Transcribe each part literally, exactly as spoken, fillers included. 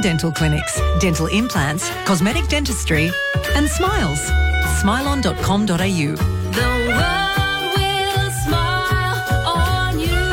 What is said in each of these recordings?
dental clinics, dental implants, cosmetic dentistry and smiles. smile on dot com dot a u. The world will smile on you.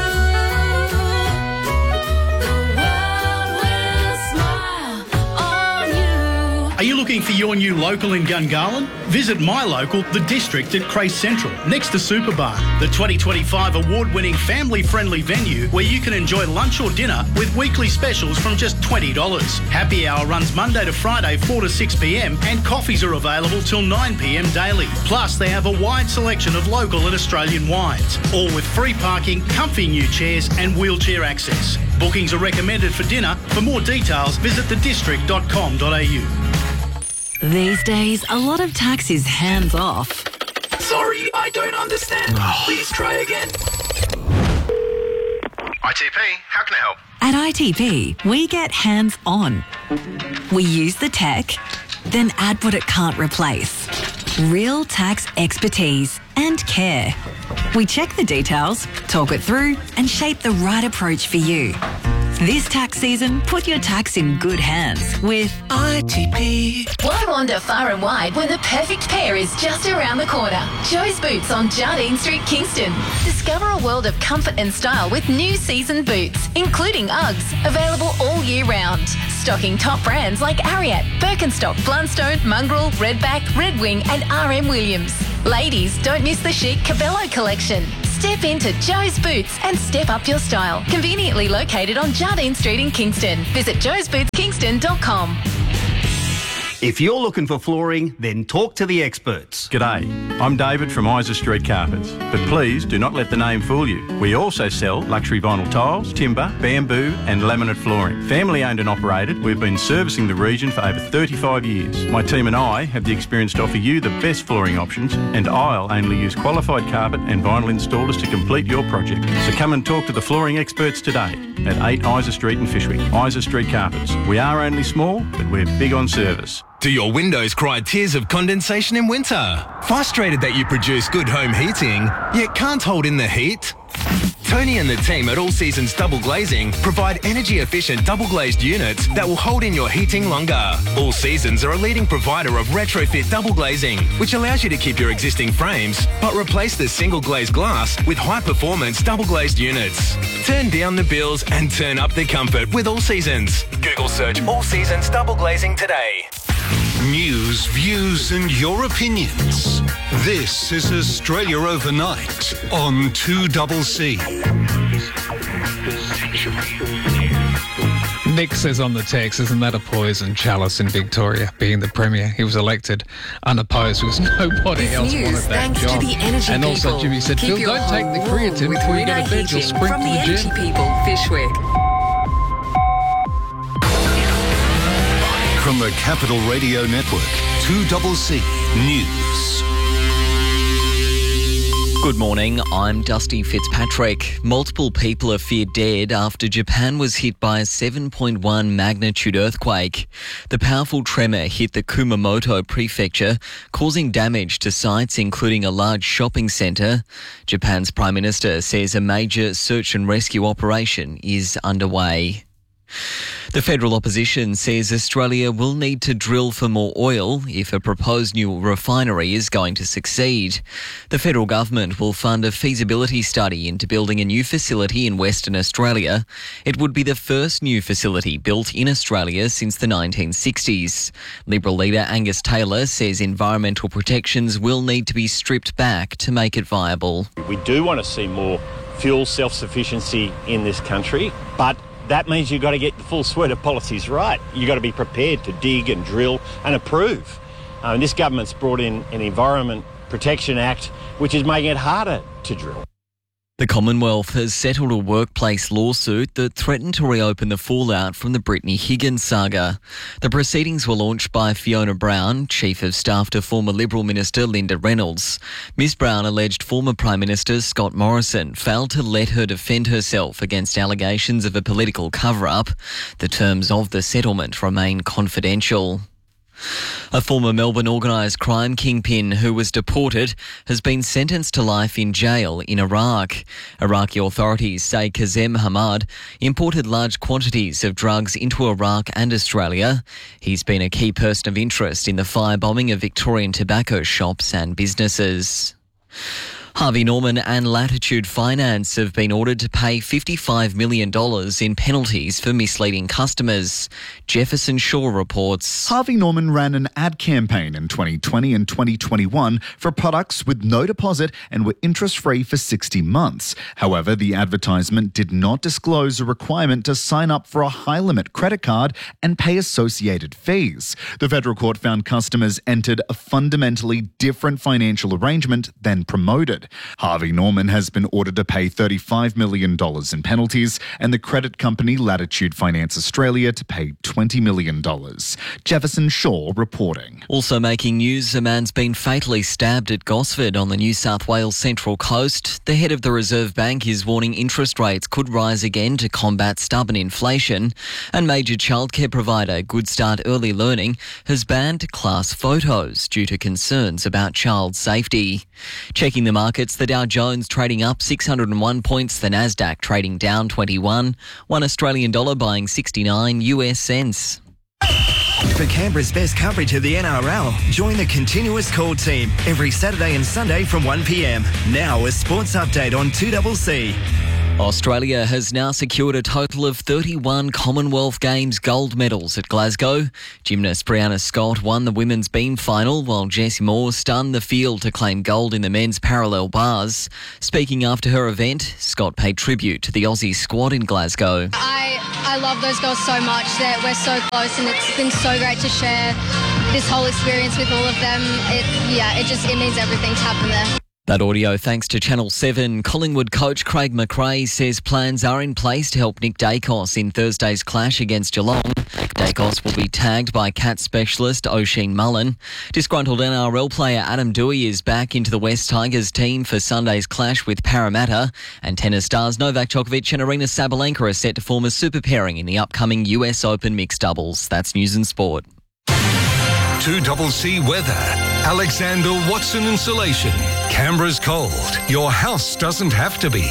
The world will smile on you. Are you looking for your new local in Gungahlin? Visit my local, The District at Crace Central, next to Superbar, the twenty twenty-five award-winning family-friendly venue where you can enjoy lunch or dinner with weekly specials from just twenty dollars. Happy hour runs Monday to Friday, four to six p m, and coffees are available till nine p m daily. Plus, they have a wide selection of local and Australian wines, all with free parking, comfy new chairs and wheelchair access. Bookings are recommended for dinner. For more details, visit the district dot com dot a u. These days, a lot of tax is hands off. Sorry, I don't understand. Please try again. I T P, how can I help? At I T P, we get hands on. We use the tech, then add what it can't replace. Real tax expertise and care. We check the details, talk it through, and shape the right approach for you. This tax season, put your tax in good hands with I T P. Why wander far and wide when the perfect pair is just around the corner? Joe's Boots on Jardine Street, Kingston. Discover a world of comfort and style with new season boots, including Uggs, available all year round. Stocking top brands like Ariat, Birkenstock, Blundstone, Mongrel, Redback, Red Wing and R M Williams. Ladies, don't miss the chic Cabello collection. Step into Joe's Boots and step up your style. Conveniently located on Jardine Street in Kingston. Visit joes boots kingston dot com. If you're looking for flooring, then talk to the experts. G'day, I'm David from Isa Street Carpets, but please do not let the name fool you. We also sell luxury vinyl tiles, timber, bamboo and laminate flooring. Family owned and operated, we've been servicing the region for over thirty-five years. My team and I have the experience to offer you the best flooring options, and I'll only use qualified carpet and vinyl installers to complete your project. So come and talk to the flooring experts today at eight Isa Street in Fishwick. Isa Street Carpets. We are only small, but we're big on service. Do your windows cry tears of condensation in winter? Frustrated that you produce good home heating, yet can't hold in the heat? Tony and the team at All Seasons Double Glazing provide energy-efficient double-glazed units that will hold in your heating longer. All Seasons are a leading provider of retrofit double glazing, which allows you to keep your existing frames, but replace the single-glazed glass with high-performance double-glazed units. Turn down the bills and turn up the comfort with All Seasons. Google search All Seasons Double Glazing today. News, views and your opinions. This is Australia Overnight on two C C. Nick says on the text, isn't that a poison chalice in Victoria, being the Premier? He was elected unopposed because nobody This else news, wanted that thanks job. to the energy and also people. Jimmy said, Keep Phil, your don't take the home creatine warm before you with go to Renee bed. You'll Heating sprint from to the the energy gym. people, Fishwick. From the Capital Radio Network, two C C News. Good morning, I'm Dusty Fitzpatrick. Multiple people are feared dead after Japan was hit by a seven point one magnitude earthquake. The powerful tremor hit the Kumamoto prefecture, causing damage to sites including a large shopping centre. Japan's Prime Minister says a major search and rescue operation is underway. The federal opposition says Australia will need to drill for more oil if a proposed new refinery is going to succeed. The federal government will fund a feasibility study into building a new facility in Western Australia. It would be the first new facility built in Australia since the nineteen sixties. Liberal leader Angus Taylor says environmental protections will need to be stripped back to make it viable. We do want to see more fuel self-sufficiency in this country, but that means you've got to get the full suite of policies right. You've got to be prepared to dig and drill and approve. Uh, and this government's brought in an Environment Protection Act, which is making it harder to drill. The Commonwealth has settled a workplace lawsuit that threatened to reopen the fallout from the Brittany Higgins saga. The proceedings were launched by Fiona Brown, Chief of Staff to former Liberal Minister Linda Reynolds. Miss Brown alleged former Prime Minister Scott Morrison failed to let her defend herself against allegations of a political cover-up. The terms of the settlement remain confidential. A former Melbourne organised crime kingpin who was deported has been sentenced to life in jail in Iraq. Iraqi authorities say Kazem Hamad imported large quantities of drugs into Iraq and Australia. He's been a key person of interest in the firebombing of Victorian tobacco shops and businesses. Harvey Norman and Latitude Finance have been ordered to pay fifty-five million dollars in penalties for misleading customers. Jefferson Shaw reports. Harvey Norman ran an ad campaign in twenty twenty and twenty twenty-one for products with no deposit and were interest-free for sixty months. However, the advertisement did not disclose a requirement to sign up for a high-limit credit card and pay associated fees. The federal court found customers entered a fundamentally different financial arrangement than promoted. Harvey Norman has been ordered to pay thirty-five million dollars in penalties and the credit company Latitude Finance Australia to pay twenty million dollars. Jefferson Shaw reporting. Also making news, a man's been fatally stabbed at Gosford on the New South Wales Central Coast. The head of the Reserve Bank is warning interest rates could rise again to combat stubborn inflation. And major childcare provider Good Start Early Learning has banned class photos due to concerns about child safety. Checking the market. Markets, the Dow Jones trading up six hundred one points, the Nasdaq trading down twenty-one, one Australian dollar buying sixty-nine U S cents. For Canberra's best coverage of the N R L, join the Continuous Call team every Saturday and Sunday from one p m. Now a sports update on two C C. Australia has now secured a total of thirty-one Commonwealth Games gold medals at Glasgow. Gymnast Brianna Scott won the women's beam final, while Jessie Moore stunned the field to claim gold in the men's parallel bars. Speaking after her event, Scott paid tribute to the Aussie squad in Glasgow. I, I love those girls so much. That we're so close, and it's been so great to share this whole experience with all of them. It, yeah, it just it means everything to happen there. That audio thanks to Channel seven. Collingwood coach Craig McRae says plans are in place to help Nick Dacos in Thursday's clash against Geelong. Dacos will be tagged by cat specialist Oisin Mullen. Disgruntled N R L player Adam Dewey is back into the West Tigers team for Sunday's clash with Parramatta. And tennis stars Novak Djokovic and Arina Sabalenka are set to form a super pairing in the upcoming U S Open mixed doubles. That's News and Sport. two C C weather. Alexander Watson Insulation. Canberra's cold. Your house doesn't have to be.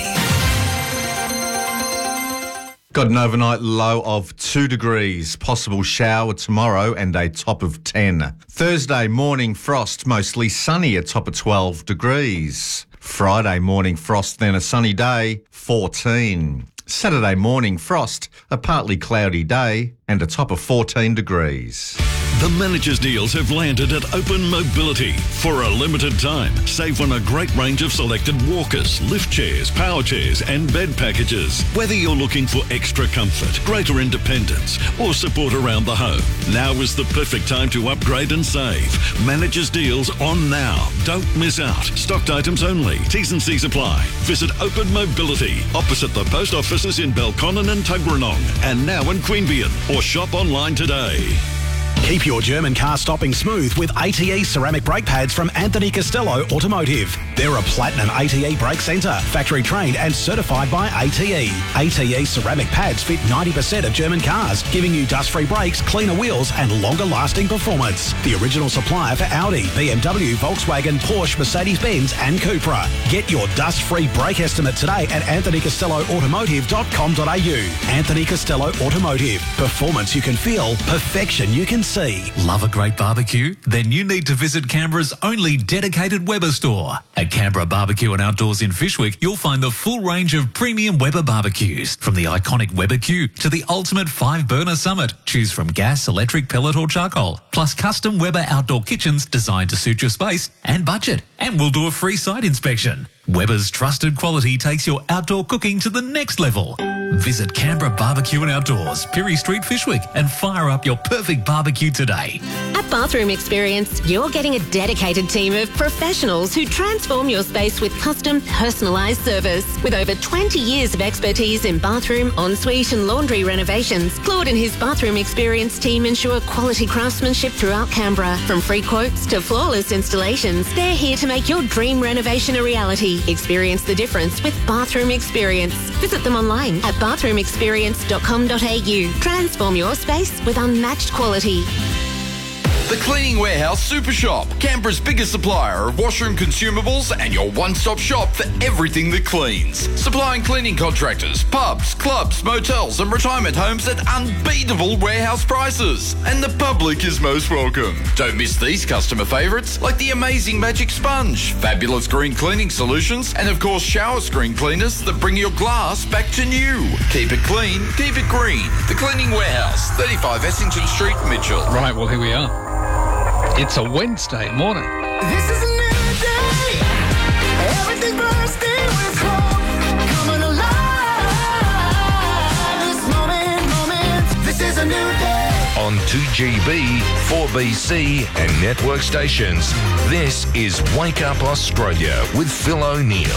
Got an overnight low of two degrees. Possible shower tomorrow and a top of ten. Thursday morning frost, mostly sunny, a top of twelve degrees. Friday morning frost, then a sunny day, fourteen. Saturday morning frost, a partly cloudy day and a top of fourteen degrees. The managers' deals have landed at Open Mobility. For a limited time, save on a great range of selected walkers, lift chairs, power chairs and bed packages. Whether you're looking for extra comfort, greater independence or support around the home, now is the perfect time to upgrade and save. Managers' deals on now. Don't miss out. Stocked items only. T's and C's apply. Visit Open Mobility, opposite the post offices in Belconnen and Tuggeranong, and now in Queanbeyan, or shop online today. Keep your German car stopping smooth with A T E ceramic brake pads from Anthony Costello Automotive. They're a platinum A T E brake centre, factory trained and certified by A T E. A T E ceramic pads fit ninety percent of German cars, giving you dust-free brakes, cleaner wheels and longer-lasting performance. The original supplier for Audi, B M W, Volkswagen, Porsche, Mercedes-Benz and Cupra. Get your dust-free brake estimate today at anthony costello automotive dot com dot a u. Anthony Costello Automotive. Performance you can feel, perfection you can see. Love a great barbecue? Then you need to visit Canberra's only dedicated Weber store. At Canberra Barbecue and Outdoors in Fyshwick, you'll find the full range of premium Weber barbecues. From the iconic Weber Q to the ultimate five-burner Summit. Choose from gas, electric, pellet or charcoal. Plus custom Weber outdoor kitchens designed to suit your space and budget. And we'll do a free site inspection. Weber's trusted quality takes your outdoor cooking to the next level. Visit Canberra Barbecue and Outdoors, Pirie Street, Fyshwick, and fire up your perfect barbecue today. At Bathroom Experience, you're getting a dedicated team of professionals who transform your space with custom, personalised service. With over twenty years of expertise in bathroom, ensuite and laundry renovations, Claude and his Bathroom Experience team ensure quality craftsmanship throughout Canberra. From free quotes to flawless installations, they're here to make your dream renovation a reality. Experience the difference with Bathroom Experience. Visit them online at bathroom experience dot com dot a u. Transform your space with unmatched quality. The Cleaning Warehouse Super Shop, Canberra's biggest supplier of washroom consumables and your one-stop shop for everything that cleans. Supplying cleaning contractors, pubs, clubs, motels and retirement homes at unbeatable warehouse prices. And the public is most welcome. Don't miss these customer favourites like the amazing Magic Sponge, fabulous green cleaning solutions, and of course shower screen cleaners that bring your glass back to new. Keep it clean, keep it green. The Cleaning Warehouse, thirty-five Essington Street, Mitchell. Right, well, here we are. It's a Wednesday morning. This is a new day. Everything bursting with hope. Coming alive. This moment, moment. This is a new day. On two G B, four B C and network stations, this is Wake Up Australia with Phil O'Neill.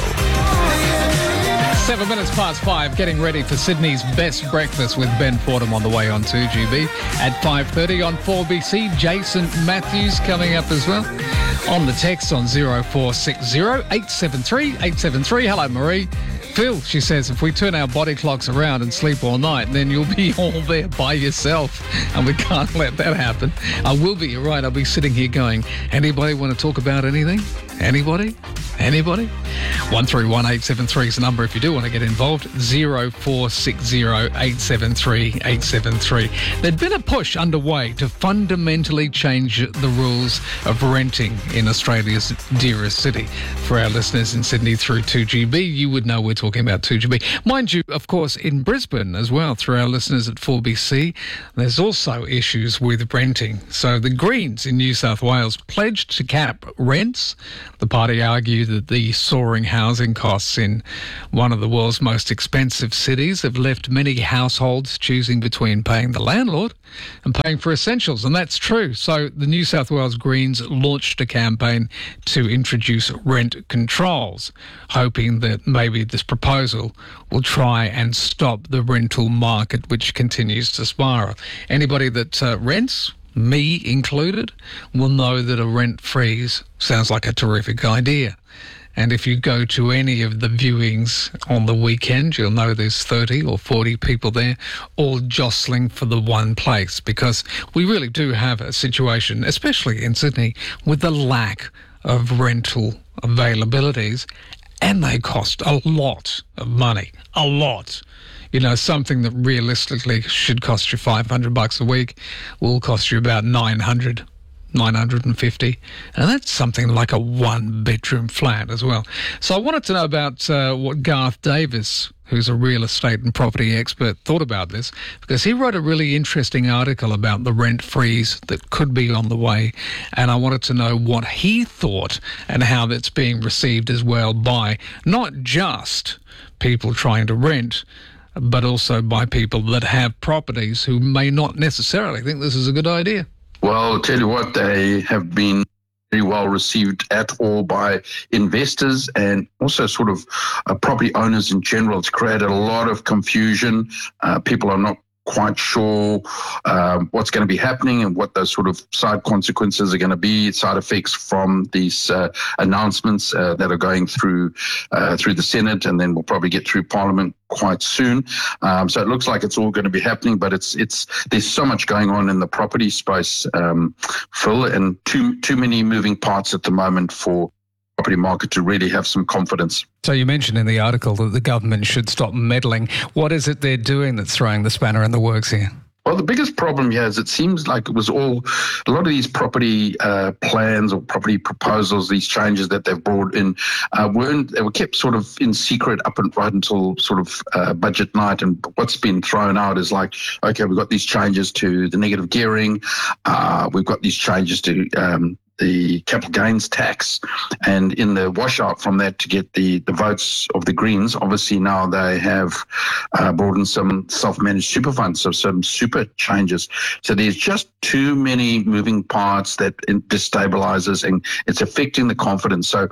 Seven minutes past five, getting ready for Sydney's best breakfast with Ben Fordham on the way on two G B. At five thirty on four B C, Jason Matthews coming up as well. On the text on zero four six zero, eight seven three, eight seven three. Hello, Marie. Phil, she says, if we turn our body clocks around and sleep all night, then you'll be all there by yourself. And we can't let that happen. I will be, you're right, I'll be sitting here going, anybody want to talk about anything? Anybody? Anybody? one three one eight seven three is the number if you do want to get involved. zero four six zero, eight seven three, eight seven three. There'd been a push underway to fundamentally change the rules of renting in Australia's dearest city. For our listeners in Sydney through two G B, you would know we're talking about two G B. Mind you, of course, in Brisbane as well, through our listeners at four B C, there's also issues with renting. So the Greens in New South Wales pledged to cap rents. The party argued that the soaring housing costs in one of the world's most expensive cities have left many households choosing between paying the landlord and paying for essentials, and that's true. So the New South Wales Greens launched a campaign to introduce rent controls, hoping that maybe this proposal will try and stop the rental market, which continues to spiral. Anybody that uh, rents, me included, will know that a rent freeze sounds like a terrific idea. And if you go to any of the viewings on the weekend, you'll know there's thirty or forty people there, all jostling for the one place, because we really do have a situation, especially in Sydney, with the lack of rental availabilities, and they cost a lot of money, a lot. You know, something that realistically should cost you five hundred bucks a week will cost you about nine hundred, nine hundred fifty. And that's something like a one-bedroom flat as well. So I wanted to know about uh, what Garth Davis, who's a real estate and property expert, thought about this, because he wrote a really interesting article about the rent freeze that could be on the way. And I wanted to know what he thought and how that's being received as well by not just people trying to rent, but also by people that have properties who may not necessarily think this is a good idea. Well, I'll tell you what, they have been very well received at all by investors and also sort of uh, property owners in general. It's created a lot of confusion. Uh, people are not quite sure um, what's going to be happening and what those sort of side consequences are going to be, side effects from these uh, announcements uh, that are going through uh, through the Senate, and then we'll probably get through Parliament quite soon. Um, so it looks like it's all going to be happening, but it's it's there's so much going on in the property space, um, Phil, and too too many moving parts at the moment for property market to really have some confidence. So you mentioned in the article that the government should stop meddling. What is it they're doing that's throwing the spanner in the works here? Well, the biggest problem here is it seems like it was all, a lot of these property uh, plans or property proposals, these changes that they've brought in, uh, weren't, they were kept sort of in secret up and right until sort of uh, budget night. And what's been thrown out is like, okay, we've got these changes to the negative gearing, uh, we've got these changes to um, the capital gains tax, and in the washout from that to get the, the votes of the Greens, obviously now they have uh, brought in some self-managed super funds, so some super changes. So there's just too many moving parts that destabilizes, and it's affecting the confidence. So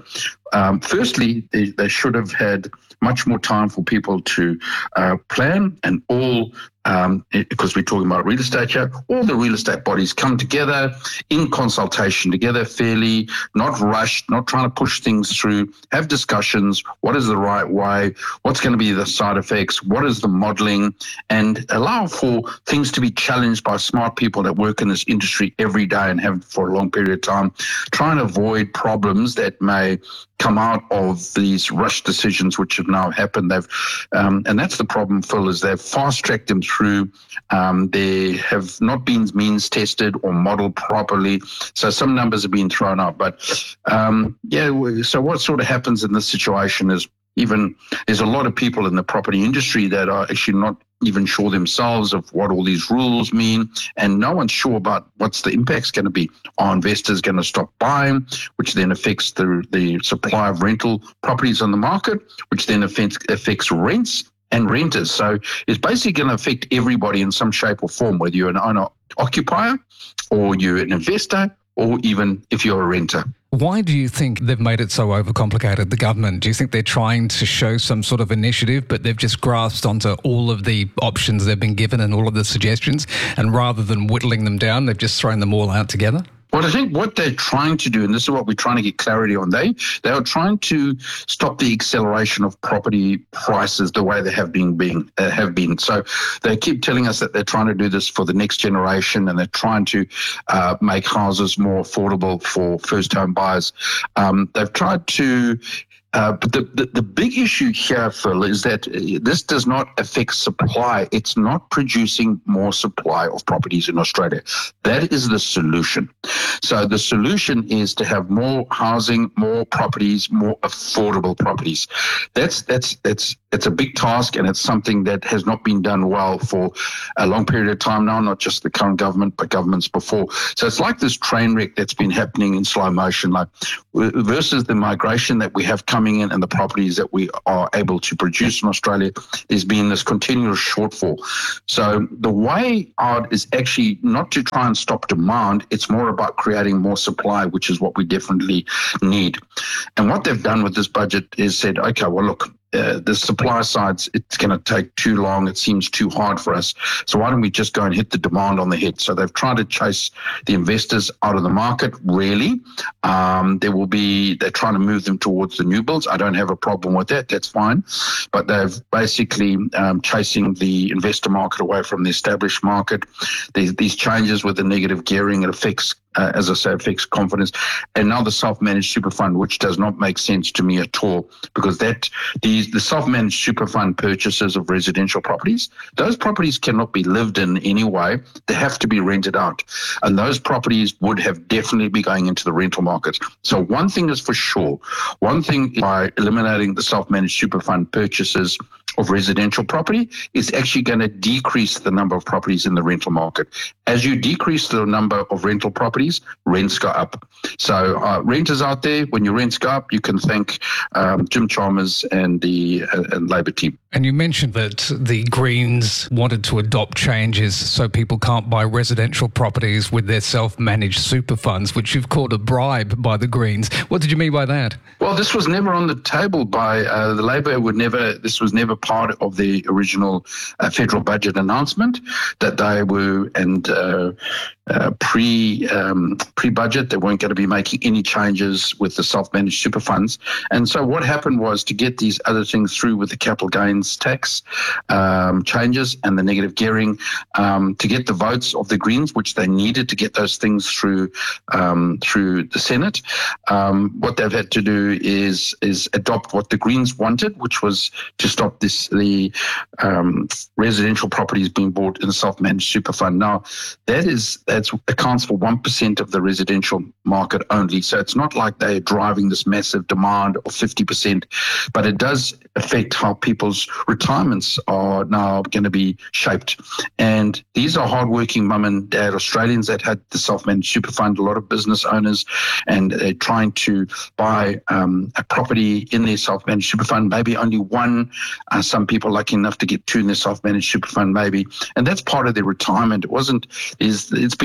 Um, firstly, they, they should have had much more time for people to uh, plan, and all, um, it, because we're talking about real estate here, all the real estate bodies come together in consultation together fairly, not rushed, not trying to push things through, have discussions, what is the right way, what's going to be the side effects, what is the modelling, and allow for things to be challenged by smart people that work in this industry every day and have for a long period of time, trying to avoid problems that may come out of these rush decisions which have now happened. They've, um, and that's the problem, Phil, is they've fast-tracked them through. Um, they have not been means tested or modelled properly. So some numbers have been thrown out. But, um, yeah, so what sort of happens in this situation is even there's a lot of people in the property industry that are actually not even sure themselves of what all these rules mean, and no one's sure about what's the impact's going to be. Are investors going to stop buying, which then affects the the supply of rental properties on the market, which then affects, affects rents and renters. So it's basically going to affect everybody in some shape or form, whether you're an owner-occupier or you're an investor or even if you're a renter. Why do you think they've made it so overcomplicated, the government? Do you think they're trying to show some sort of initiative, but they've just grasped onto all of the options they've been given and all of the suggestions, and rather than whittling them down, they've just thrown them all out together? Well, I think what they're trying to do, and this is what we're trying to get clarity on, they they are trying to stop the acceleration of property prices the way they have been being uh, have been. So they keep telling us that they're trying to do this for the next generation, and they're trying to uh, make houses more affordable for first home buyers. Um, they've tried to. Uh, but the, the, the big issue here, Phil, is that this does not affect supply. It's not producing more supply of properties in Australia. That is the solution. So the solution is to have more housing, more properties, more affordable properties. That's that's that's it's a big task, and it's something that has not been done well for a long period of time now, not just the current government, but governments before. So it's like this train wreck that's been happening in slow motion, like versus the migration that we have come coming in and the properties that we are able to produce in Australia, there's been this continuous shortfall. So the way out is actually not to try and stop demand. It's more about creating more supply, which is what we definitely need. And what they've done with this budget is said, okay, well, look, Uh, the supply side, it's going to take too long. It seems too hard for us. So why don't we just go and hit the demand on the head? So they've tried to chase the investors out of the market, really. Um, there will be, they're trying to move them towards the new builds. I don't have a problem with that. That's fine. But they've basically um, chasing the investor market away from the established market. These, these changes with the negative gearing, it affects Uh, as I say, affects confidence. And now the self-managed super fund, which does not make sense to me at all, because that these the self-managed super fund purchases of residential properties, those properties cannot be lived in anyway. They have to be rented out. And those properties would have definitely be going into the rental market. So one thing is for sure. One thing by eliminating the self-managed super fund purchases of residential property is actually going to decrease the number of properties in the rental market. As you decrease the number of rental properties, rents go up. So uh, renters out there, when your rents go up, you can thank um, Jim Chalmers and the uh, and Labor team. And you mentioned that the Greens wanted to adopt changes so people can't buy residential properties with their self-managed super funds, which you've called a bribe by the Greens. What did you mean by that? Well, this was never on the table by uh, the Labor. Would never. This was never part of the original uh, federal budget announcement that they were and. Uh, Uh, pre um, pre-budget, they weren't going to be making any changes with the self-managed super funds. And so what happened was to get these other things through with the capital gains tax um, changes and the negative gearing, um, to get the votes of the Greens, which they needed to get those things through um, through the Senate. Um, what they've had to do is is adopt what the Greens wanted, which was to stop this the um, residential properties being bought in the self-managed super fund. Now, that is that accounts for one percent of the residential market only. So it's not like they're driving this massive demand of fifty percent, but it does affect how people's retirements are now going to be shaped. And these are hardworking mum and dad Australians that had the self-managed super fund, a lot of business owners, and they're trying to buy um, a property in their self-managed super fund, maybe only one. Uh, some people lucky enough to get two in their self-managed super fund, maybe. And that's part of their retirement. It wasn't, is it's been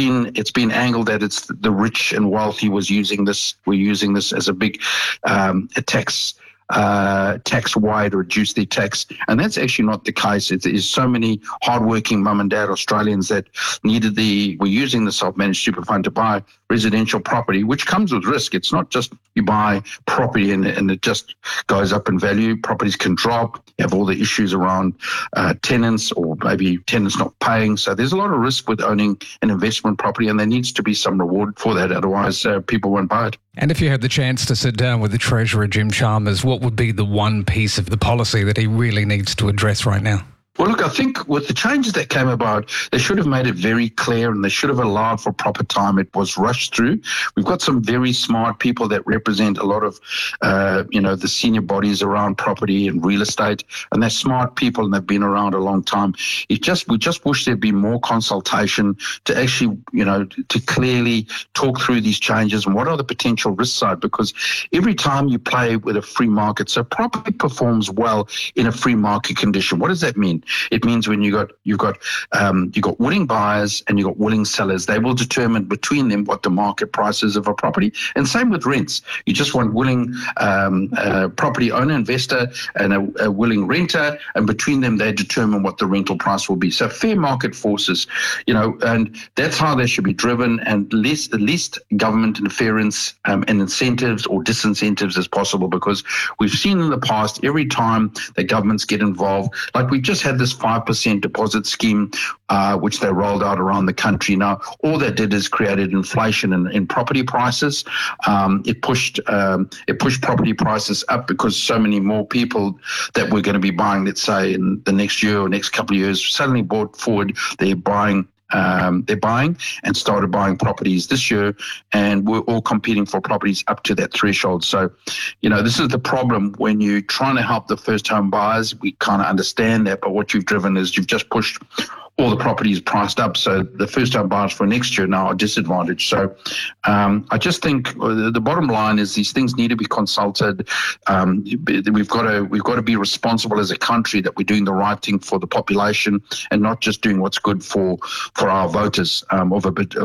been it's been angled that it's the rich and wealthy was using this, were using this as a big um, a tax. Uh, tax wide or reduce their tax, and that's actually not the case. It is so many hardworking mum and dad Australians that needed the were using the self-managed super fund to buy residential property, which comes with risk. It's not just you buy property and, and it just goes up in value. Properties can drop. You have all the issues around uh, tenants or maybe tenants not paying. So there's a lot of risk with owning an investment property, and there needs to be some reward for that. Otherwise, uh, people won't buy it. And if you had the chance to sit down with the Treasurer, Jim Chalmers, what would be the one piece of the policy that he really needs to address right now? Well, look, I think with the changes that came about, they should have made it very clear and they should have allowed for proper time. It was rushed through. We've got some very smart people that represent a lot of, uh, you know, the senior bodies around property and real estate, and they're smart people and they've been around a long time. It just, we just wish there'd be more consultation to actually, you know, to clearly talk through these changes and what are the potential risks side, because every time you play with a free market, so property performs well in a free market condition. What does that mean? It means when you got you've got um, you got willing buyers and you got willing sellers, they will determine between them what the market price is of a property. And same with rents. You just want willing um, uh, property owner, investor, and a, a willing renter, and between them they determine what the rental price will be. So fair market forces, you know, and that's how they should be driven, and less the least government interference um, and incentives or disincentives as possible, because we've seen in the past every time the governments get involved, like we just had this five percent deposit scheme, uh, which they rolled out around the country. Now, all that did is created inflation in, in property prices. Um, it pushed um, it pushed property prices up because so many more people that were going to be buying, let's say, in the next year or next couple of years, suddenly brought forward they're buying Um, they're buying and started buying properties this year, and we're all competing for properties up to that threshold. So, you know, this is the problem when you're trying to help the first home buyers. We kind of understand that, but what you've driven is you've just pushed all the properties priced up. So the first home buyers for next year now are disadvantaged. So um, I just think the, the bottom line is these things need to be consulted. Um, we've got to we've got to be responsible as a country that we're doing the right thing for the population and not just doing what's good for for our voters um, of a bit.